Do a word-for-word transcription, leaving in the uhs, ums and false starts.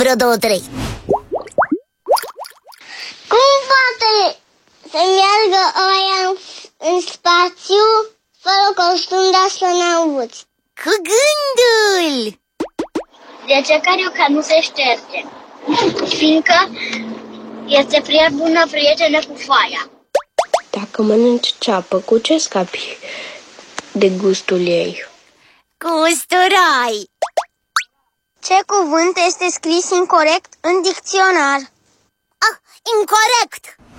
vreo două, trei. Cum poate să meargă oia în, în spațiu fără costum de astronauți? Cu gândul! De ce carioca nu se șterge? Fiindcă este prea bună prietenă cu foaia. Dacă mănânci ceapă, cu ce scapi de gustul ei? Cu usturai! Ce cuvânt este scris incorect în dicționar? Ah, incorect!